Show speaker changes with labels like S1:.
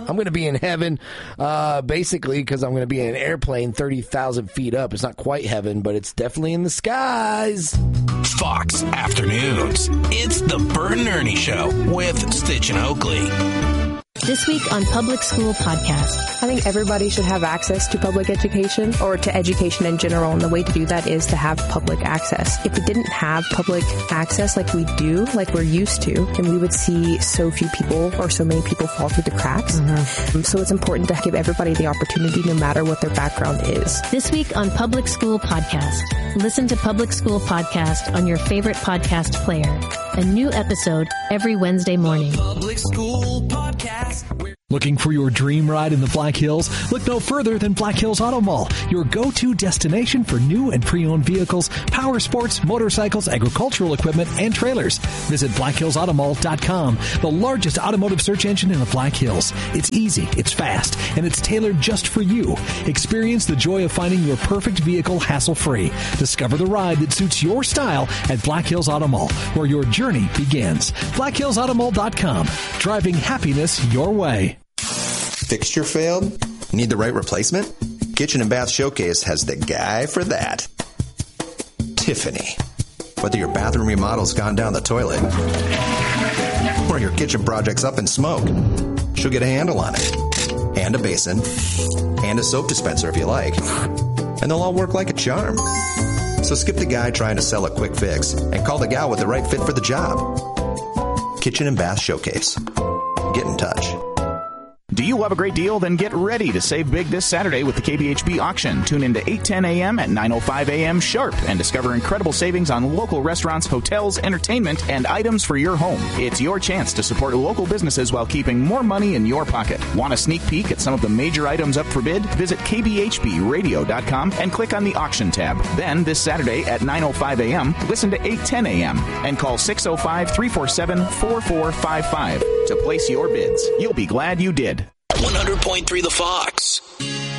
S1: I'm going to be in heaven, basically, because I'm going to be in an airplane 30,000 feet up. It's not quite heaven, but it's definitely in the skies.
S2: Fox Afternoons. It's the Bert and Ernie Show with Stitch and Oakley.
S3: This week on Public School Podcast.
S4: I think everybody should have access to public education, or to education in general, and the way to do that is to have public access. If we didn't have public access like we do, like we're used to, then we would see so few people or so many people fall through the cracks. So it's important to give everybody the opportunity no matter what their background is.
S3: This week on Public School Podcast. Listen to Public School Podcast on your favorite podcast player. A new episode every Wednesday morning.
S2: Public School Podcast.
S5: Looking for your dream ride in the Black Hills? Look no further than Black Hills Auto Mall, your go-to destination for new and pre-owned vehicles, power sports, motorcycles, agricultural equipment, and trailers. Visit BlackHillsAutomall.com, the largest automotive search engine in the Black Hills. It's easy, it's fast, and it's tailored just for you. Experience the joy of finding your perfect vehicle hassle-free. Discover the ride that suits your style at Black Hills Auto Mall, where your journey begins. BlackHillsAutomall.com, driving happiness your way.
S6: Fixture failed? Need the right replacement? Kitchen and Bath Showcase has the guy for that. Tiffany. Whether your bathroom remodel's gone down the toilet or your kitchen project's up in smoke, she'll get a handle on it. And a basin. And a soap dispenser if you like. And they'll all work like a charm. So skip the guy trying to sell a quick fix and call the gal with the right fit for the job. Kitchen and Bath Showcase. Get in touch.
S7: Do you love a great deal? Then get ready to save big this Saturday with the KBHB auction. Tune in to 8:10 a.m. at 9:05 a.m. sharp and discover incredible savings on local restaurants, hotels, entertainment, and items for your home. It's your chance to support local businesses while keeping more money in your pocket. Want a sneak peek at some of the major items up for bid? Visit kbhbradio.com and click on the auction tab. Then, this Saturday at 9:05 a.m., listen to 8:10 a.m. and call 605-347-4455 to place your bids. You'll be glad you did.
S2: 100.3 The Fox.